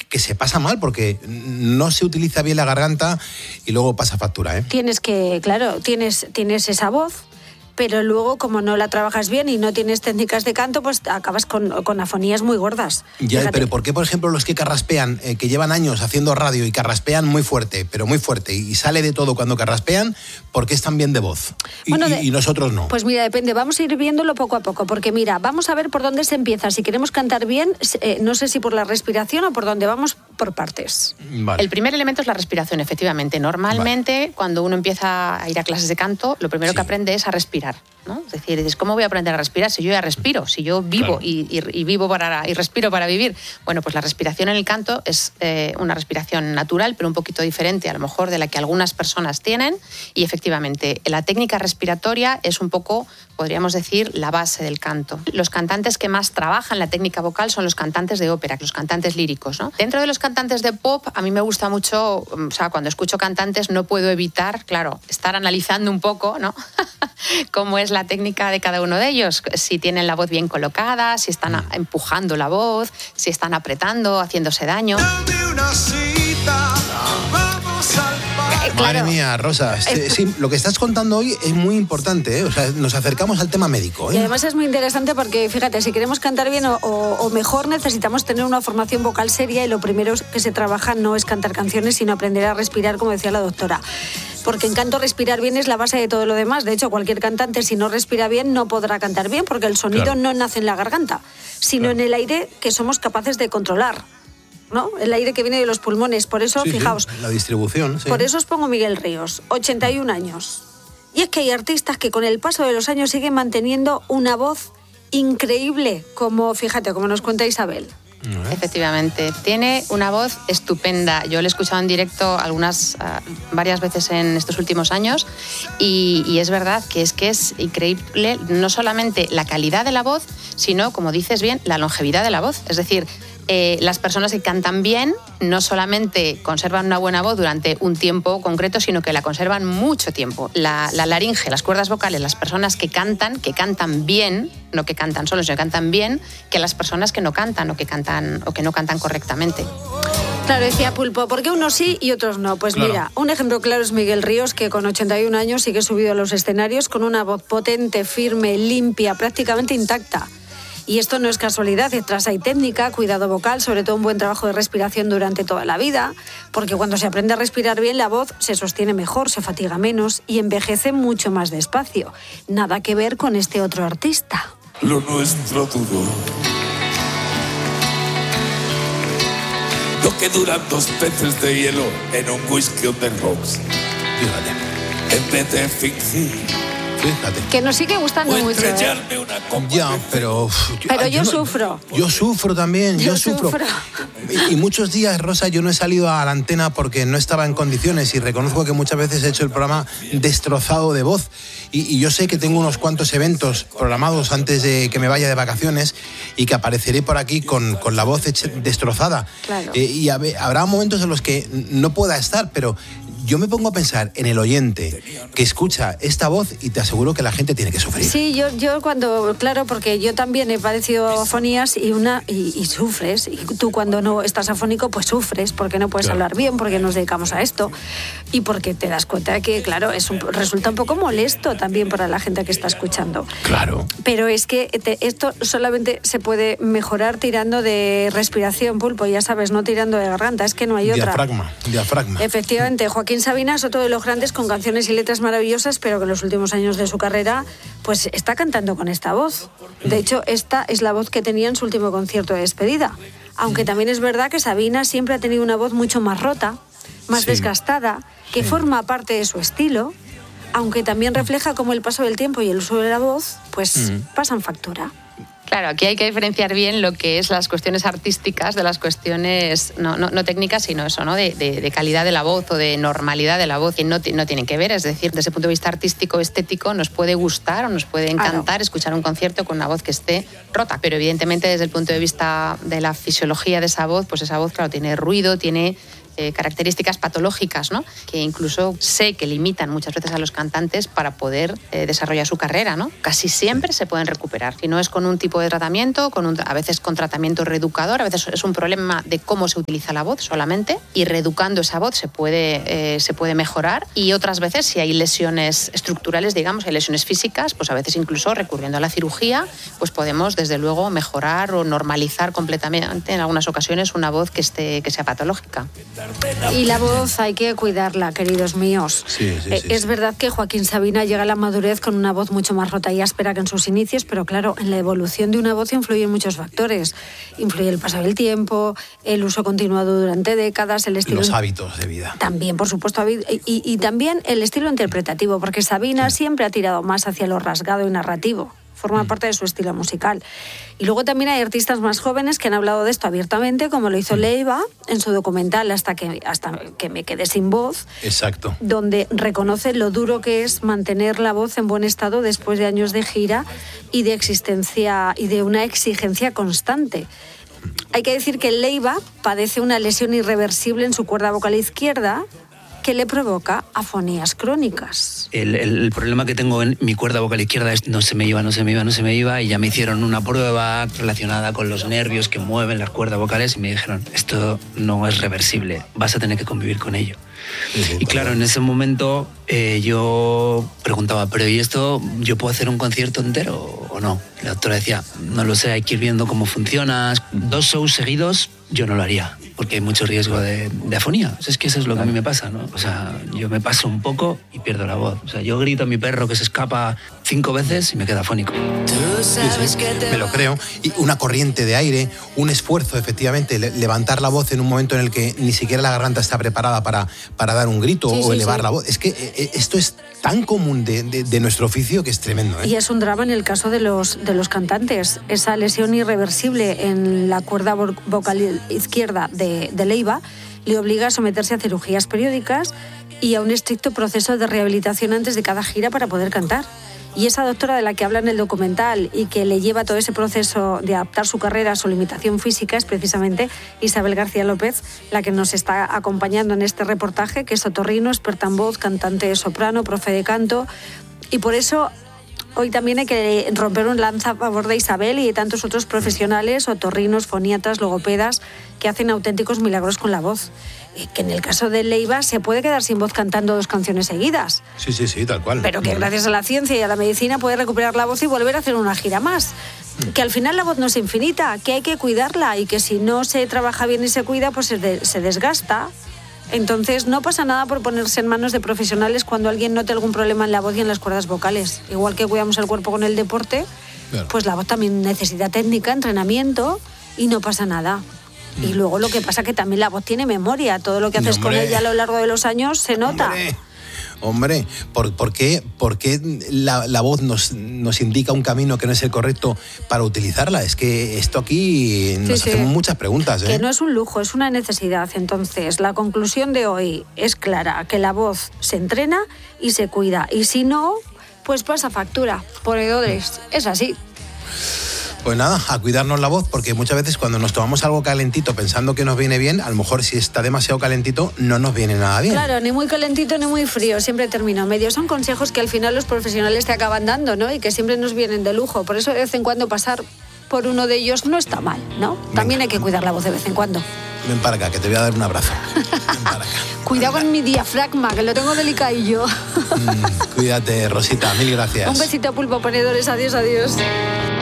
que se pasa mal porque no se utiliza bien la garganta y luego pasa factura, ¿eh? Tienes esa voz, pero luego como no la trabajas bien y no tienes técnicas de canto, pues acabas con afonías muy gordas. Ya, Fíjate. pero ¿por qué, por ejemplo, los que carraspean, que llevan años haciendo radio y carraspean muy fuerte, pero muy fuerte, y sale de todo cuando carraspean, ¿por qué están bien de voz? Y nosotros no. Pues mira, depende, vamos a ir viéndolo poco a poco, porque mira, vamos a ver por dónde se empieza. Si queremos cantar bien, no sé si por la respiración o por dónde vamos por partes. Vale. El primer elemento es la respiración, efectivamente. Normalmente, cuando uno empieza a ir a clases de canto, lo primero que aprende es a respirar, ¿no? Es decir, dices, ¿cómo voy a aprender a respirar si yo ya respiro? Si yo vivo y vivo y respiro para vivir. Bueno, pues la respiración en el canto es una respiración natural, pero un poquito diferente a lo mejor de la que algunas personas tienen. Y efectivamente, la técnica respiratoria es un poco, podríamos decir, la base del canto. Los cantantes que más trabajan la técnica vocal son los cantantes de ópera, los cantantes líricos, ¿no? Dentro de los cantantes de pop, a mí me gusta mucho, o sea, cuando escucho cantantes no puedo evitar, claro, estar analizando un poco, ¿no? Cómo es la técnica de cada uno de ellos, si tienen la voz bien colocada, si están empujando la voz, si están apretando, haciéndose daño. Madre mía, Rosa, sí, lo que estás contando hoy es muy importante, ¿eh? O sea, nos acercamos al tema médico, ¿eh? Y además es muy interesante porque, fíjate, si queremos cantar bien o mejor, necesitamos tener una formación vocal seria y lo primero que se trabaja no es cantar canciones, sino aprender a respirar, como decía la doctora. Porque en canto respirar bien es la base de todo lo demás. De hecho, cualquier cantante, si no respira bien, no podrá cantar bien, porque el sonido no nace en la garganta, sino en el aire que somos capaces de controlar, ¿no? El aire que viene de los pulmones. Por eso, fijaos, la distribución. Sí. Por eso os pongo Miguel Ríos, 81 años. Y es que hay artistas que con el paso de los años siguen manteniendo una voz increíble, como, fíjate, como nos cuenta Isabel. Efectivamente, tiene una voz estupenda. Yo le he escuchado en directo varias veces en estos últimos años y es verdad que es increíble no solamente la calidad de la voz, sino, como dices bien, la longevidad de la voz. Es decir, las personas que cantan bien no solamente conservan una buena voz durante un tiempo concreto, sino que la conservan mucho tiempo. La laringe, las cuerdas vocales, las personas que cantan bien, no que cantan solo, sino que cantan bien, que las personas que no cantan o que no cantan correctamente. Claro, decía Pulpo, ¿por qué unos sí y otros no? Pues claro. Mira, un ejemplo claro es Miguel Ríos, que con 81 años sigue subido a los escenarios con una voz potente, firme, limpia, prácticamente intacta. Y esto no es casualidad, detrás hay técnica, cuidado vocal, sobre todo un buen trabajo de respiración durante toda la vida, porque cuando se aprende a respirar bien, la voz se sostiene mejor, se fatiga menos y envejece mucho más despacio. Nada que ver con este otro artista. Lo nuestro duró. Lo que duran 2 peces de hielo en un whisky on the rocks. Fíjate. En vez de fingir. Fíjate. Que nos sigue gustando mucho, ¿eh? Ya, pero yo sufro. Yo sufro también, yo sufro. Y muchos días, Rosa, yo no he salido a la antena porque no estaba en condiciones y reconozco que muchas veces he hecho el programa destrozado de voz. Y yo sé que tengo unos cuantos eventos programados antes de que me vaya de vacaciones y que apareceré por aquí con la voz destrozada. Claro. Y habrá momentos en los que no pueda estar, pero yo me pongo a pensar en el oyente que escucha esta voz y te aseguro que la gente tiene que sufrir. Sí, yo cuando, claro, porque yo también he padecido afonías y sufres. Y tú cuando no estás afónico, pues sufres, porque no puedes hablar bien, porque nos dedicamos a esto. Y porque te das cuenta de que, claro, resulta un poco molesto también para la gente que está escuchando. Claro. Pero es que esto solamente se puede mejorar tirando de respiración, Pulpo, ya sabes, no tirando de garganta, es que no hay otra. Diafragma. Efectivamente, Joaquín Sabina es otro de los grandes con canciones y letras maravillosas, pero que en los últimos años de su carrera pues está cantando con esta voz. De hecho, esta es la voz que tenía en su último concierto de despedida. Aunque también es verdad que Sabina siempre ha tenido una voz mucho más rota, más desgastada, que forma parte de su estilo, aunque también refleja cómo el paso del tiempo y el uso de la voz pues pasan factura. Claro, aquí hay que diferenciar bien lo que es las cuestiones artísticas de las cuestiones no técnicas, sino eso, ¿no? De calidad de la voz o de normalidad de la voz, que no tienen que ver. Es decir, desde el punto de vista artístico, estético, nos puede gustar o nos puede encantar escuchar un concierto con una voz que esté rota. Pero evidentemente, desde el punto de vista de la fisiología de esa voz, pues esa voz, claro, tiene ruido, tiene características patológicas, ¿no? Que incluso sé que limitan muchas veces a los cantantes para poder desarrollar su carrera, ¿no? Casi siempre se pueden recuperar. Si no es con un tipo de tratamiento, a veces con tratamiento reeducador, a veces es un problema de cómo se utiliza la voz solamente, y reeducando esa voz se puede mejorar, y otras veces si hay lesiones estructurales, digamos, hay lesiones físicas, pues a veces incluso recurriendo a la cirugía, pues podemos desde luego mejorar o normalizar completamente en algunas ocasiones una voz que sea patológica. Y la voz hay que cuidarla, queridos míos. Sí. Es verdad que Joaquín Sabina llega a la madurez con una voz mucho más rota y áspera que en sus inicios, pero claro, en la evolución de una voz influyen muchos factores. Influye el paso del tiempo, el uso continuado durante décadas, el estilo... Los hábitos de vida. También, por supuesto, y también el estilo interpretativo, porque Sabina siempre ha tirado más hacia lo rasgado y narrativo. Forma parte de su estilo musical. Y luego también hay artistas más jóvenes que han hablado de esto abiertamente, como lo hizo Leiva en su documental Hasta que me quedé sin voz. Exacto. Donde reconoce lo duro que es mantener la voz en buen estado después de años de gira y de existencia y de una exigencia constante. Hay que decir que Leiva padece una lesión irreversible en su cuerda vocal izquierda que le provoca afonías crónicas. El problema que tengo en mi cuerda vocal izquierda es no se me iba, y ya me hicieron una prueba relacionada con los nervios que mueven las cuerdas vocales y me dijeron, esto no es reversible, vas a tener que convivir con ello. Y claro, en ese momento yo preguntaba, pero ¿y esto yo puedo hacer un concierto entero o no? Y la doctora decía, no lo sé, hay que ir viendo cómo funciona. 2 shows seguidos yo no lo haría, porque hay mucho riesgo de afonía. Es que eso es lo que a mí me pasa, ¿no? O sea, yo me paso un poco y pierdo la voz. O sea, yo grito a mi perro que se escapa 5 veces y me queda afónico. Sí, me lo creo. Y una corriente de aire, un esfuerzo, efectivamente, levantar la voz en un momento en el que ni siquiera la garganta está preparada para dar un grito o elevar la voz. Es que esto es tan común de nuestro oficio que es tremendo, ¿eh? Y es un drama en el caso de los cantantes. Esa lesión irreversible en la cuerda vocal izquierda de Leiva le obliga a someterse a cirugías periódicas y a un estricto proceso de rehabilitación antes de cada gira para poder cantar. Y esa doctora de la que habla en el documental y que le lleva todo ese proceso de adaptar su carrera a su limitación física es precisamente Isabel García López, la que nos está acompañando en este reportaje, que es otorrino, experta en voz, cantante soprano, profe de canto. Y por eso hoy también hay que romper un lanza a favor de Isabel y de tantos otros profesionales, otorrinos, foniatras, logopedas, que hacen auténticos milagros con la voz. Que en el caso de Leiva se puede quedar sin voz cantando 2 canciones seguidas. Sí, tal cual. Pero que gracias a la ciencia y a la medicina puede recuperar la voz y volver a hacer una gira más. Que al final la voz no es infinita, que hay que cuidarla y que si no se trabaja bien y se cuida, pues se desgasta. Entonces no pasa nada por ponerse en manos de profesionales cuando alguien note algún problema en la voz y en las cuerdas vocales. Igual que cuidamos el cuerpo con el deporte, claro, pues la voz también necesita técnica, entrenamiento y no pasa nada. Y luego lo que pasa es que también la voz tiene memoria. Todo lo que haces con ella a lo largo de los años se nota. Hombre, ¿por qué la voz nos indica un camino que no es el correcto para utilizarla? Es que esto aquí nos hacemos muchas preguntas, ¿eh? Que no es un lujo, es una necesidad. Entonces, la conclusión de hoy es clara, que la voz se entrena y se cuida. Y si no, pues pasa factura. Por edores. Es así. Pues nada, a cuidarnos la voz, porque muchas veces cuando nos tomamos algo calentito pensando que nos viene bien, a lo mejor si está demasiado calentito no nos viene nada bien. Claro, ni muy calentito ni muy frío, siempre termino medio. Son consejos que al final los profesionales te acaban dando, ¿no? Y que siempre nos vienen de lujo. Por eso de vez en cuando pasar por uno de ellos no está mal, ¿no? Venga. También hay que cuidar la voz de vez en cuando. Ven para acá, que te voy a dar un abrazo. Ven para acá. Cuidado con mi diafragma, que lo tengo delicadillo. Cuídate, Rosita, mil gracias. Un besito, pulpo ponedores. Adiós, adiós.